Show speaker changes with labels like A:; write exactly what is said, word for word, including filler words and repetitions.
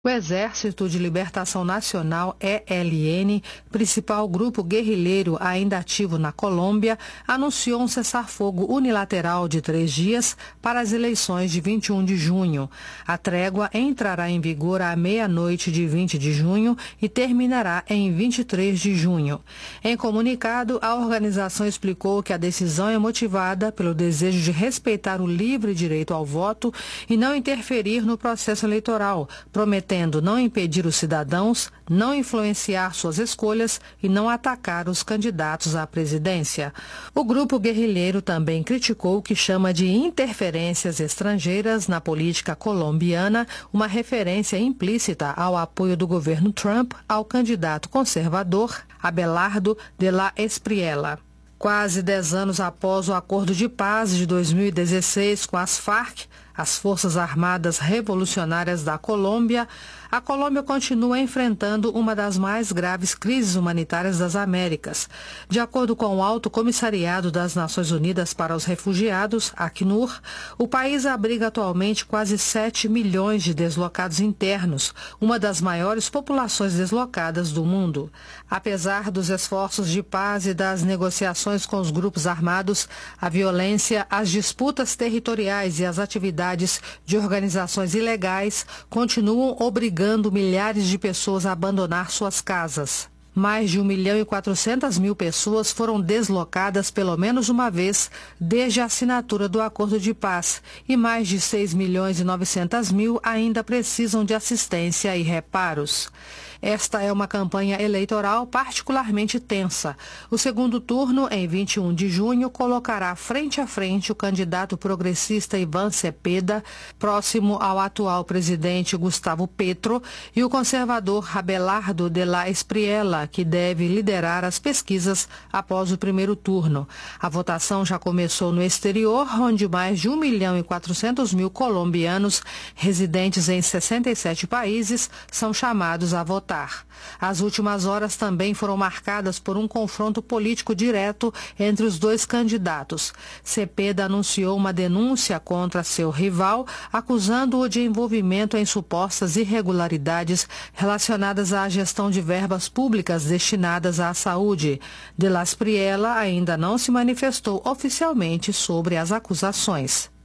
A: O Exército de Libertação Nacional, E L N, principal grupo guerrilheiro ainda ativo na Colômbia, anunciou um cessar-fogo unilateral de três dias para as eleições de vinte e um de junho. A trégua entrará em vigor à meia-noite de vinte de junho e terminará em vinte e três de junho. Em comunicado, a organização explicou que a decisão é motivada pelo desejo de respeitar o livre direito ao voto e não interferir no processo eleitoral, prometendo tendo não impedir os cidadãos, não influenciar suas escolhas e não atacar os candidatos à presidência. O grupo guerrilheiro também criticou o que chama de interferências estrangeiras na política colombiana, uma referência implícita ao apoio do governo Trump ao candidato conservador Abelardo de la Espriella. Quase dez anos após o acordo de paz de dois mil e dezesseis com as Farc, as Forças Armadas Revolucionárias da Colômbia, a Colômbia continua enfrentando uma das mais graves crises humanitárias das Américas. De acordo com o Alto Comissariado das Nações Unidas para os Refugiados, Acnur, o país abriga atualmente quase sete milhões de deslocados internos, uma das maiores populações deslocadas do mundo. Apesar dos esforços de paz e das negociações com os grupos armados, a violência, as disputas territoriais e as atividades de organizações ilegais continuam obrigando milhares de pessoas a abandonar suas casas. Mais de um milhão e quatrocentas mil pessoas foram deslocadas pelo menos uma vez desde a assinatura do acordo de paz e mais de seis milhões e novecentas mil ainda precisam de assistência e reparos. Esta é uma campanha eleitoral particularmente tensa. O segundo turno, em vinte e um de junho, colocará frente a frente o candidato progressista Iván Cepeda, próximo ao atual presidente Gustavo Petro, e o conservador Abelardo de la Espriella, que deve liderar as pesquisas após o primeiro turno. A votação já começou no exterior, onde mais de um milhão e quatrocentos mil colombianos, residentes em sessenta e sete países, são chamados a votar. As últimas horas também foram marcadas por um confronto político direto entre os dois candidatos. Cepeda anunciou uma denúncia contra seu rival, acusando-o de envolvimento em supostas irregularidades relacionadas à gestão de verbas públicas destinadas à saúde. De la Espriella ainda não se manifestou oficialmente sobre as acusações.